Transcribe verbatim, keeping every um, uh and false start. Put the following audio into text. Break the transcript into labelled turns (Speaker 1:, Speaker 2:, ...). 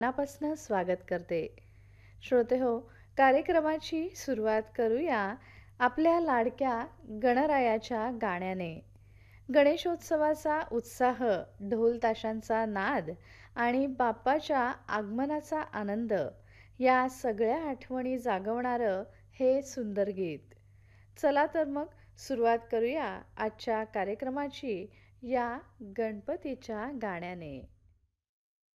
Speaker 1: मनापासून स्वागत करते. श्रोते हो, कार्यक्रमाची सुरुवात करूया आपल्या लाडक्या गणरायाच्या गाण्याने. गणेशोत्सवाचा उत्साह, ढोल ताशांचा नाद आणि बाप्पाच्या आगमनाचा आनंद या सगळ्या आठवणी जागवणारं हे सुंदर गीत. चला तर मग सुरुवात करूया आजच्या कार्यक्रमाची या गणपतीच्या गाण्याने.